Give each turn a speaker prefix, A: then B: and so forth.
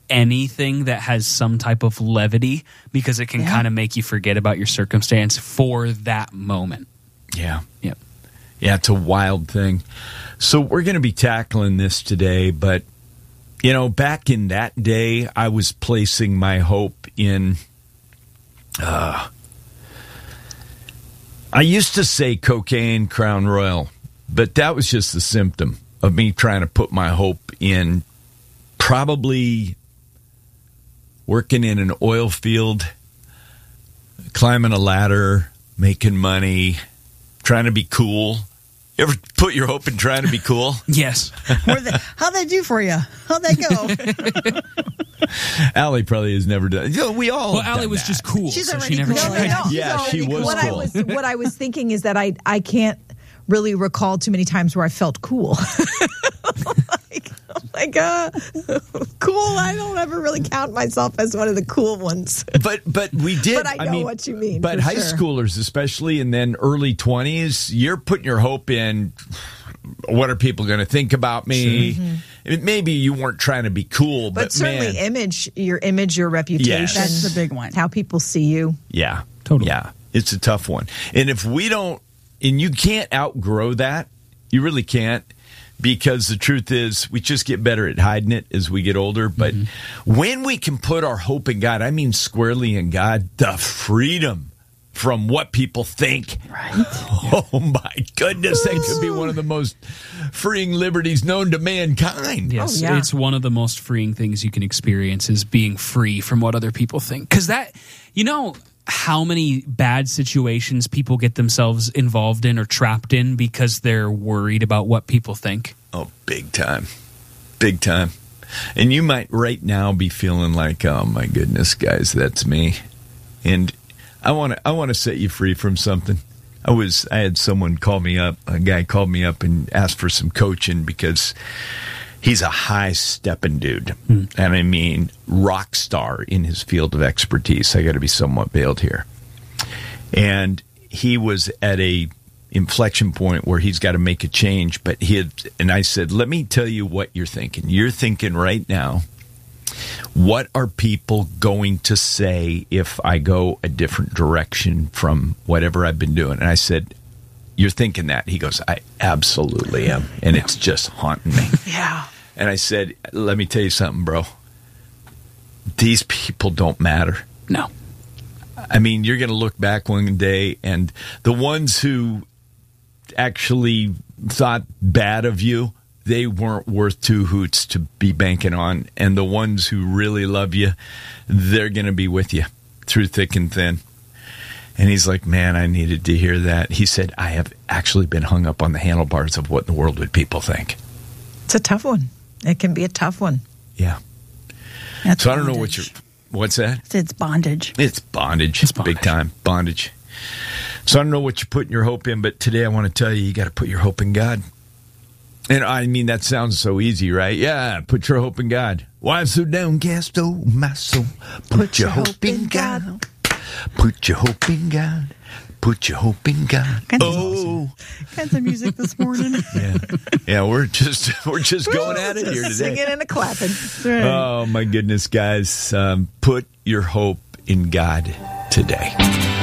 A: anything that has some type of levity, because it can kind of make you forget about your circumstance for that moment.
B: Yeah.
A: Yep.
B: Yeah, it's a wild thing. So we're going to be tackling this today, but, you know, back in that day, I was placing my hope in, I used to say cocaine, Crown Royal, but that was just a symptom of me trying to put my hope in probably working in an oil field, climbing a ladder, making money, trying to be cool. You ever put your hope in trying to be cool?
A: Yes.
C: How'd they do for you? How'd they go?
B: Allie probably has never done. You know, we all.
A: Well, Allie was just cool.
C: She's
A: so
C: already
A: she never
C: cool.
A: tried.
B: Yeah, she was cool.
C: What I was thinking is that I can't really recall too many times where I felt cool. Cool. I don't ever really count myself as one of the cool ones.
B: But we did.
C: But I know what you mean.
B: But high schoolers, especially, and then early 20s, you're putting your hope in. What are people going to think about me? Sure. Mm-hmm. Maybe you weren't trying to be cool, but
C: certainly your image, your reputation.
B: Yes.
C: That's the big one. How people see you.
B: Yeah,
A: totally.
B: Yeah, it's a tough one. And if we don't, and you can't outgrow that, you really can't. Because the truth is, we just get better at hiding it as we get older. But when we can put our hope in God, I mean squarely in God, the freedom from what people think.
C: Right.
B: Oh, my goodness. That could be one of the most freeing liberties known to mankind.
A: Yes, it's one of the most freeing things you can experience is being free from what other people think. Because that, you know, how many bad situations people get themselves involved in or trapped in because they're worried about what people think?
B: Oh, big time. Big time. And you might right now be feeling like, oh, my goodness, guys, that's me. And I want to set you free from something. I had someone call me up, a guy called me up and asked for some coaching because he's a high-stepping dude, and I mean rock star in his field of expertise. I got to be somewhat veiled here. And he was at a inflection point where he's got to make a change, and I said, let me tell you what you're thinking. You're thinking right now, what are people going to say if I go a different direction from whatever I've been doing? And I said, you're thinking that? He goes, I absolutely am. And it's just haunting me.
C: Yeah.
B: And I said, let me tell you something, bro. These people don't matter.
A: No.
B: I mean, you're going to look back one day, and the ones who actually thought bad of you, they weren't worth two hoots to be banking on. And the ones who really love you, they're going to be with you through thick and thin. And he's like, man, I needed to hear that. He said, I have actually been hung up on the handlebars of what in the world would people think.
C: It's a tough one. It can be a tough one.
B: Yeah.
C: That's
B: so I don't know what's that?
C: It's bondage.
B: It's bondage. It's big time. Bondage. So I don't know what you're putting your hope in, but today I want to tell you got to put your hope in God. And I mean, that sounds so easy, right? Yeah, put your hope in God. Why so downcast, oh my soul? Put your hope in God. Put your hope in God. Put your hope in God.
C: Kinds of music this morning.
B: Yeah, we're just going at it here today.
C: Singing and clapping.
B: Right. Oh my goodness, guys! Put your hope in God today.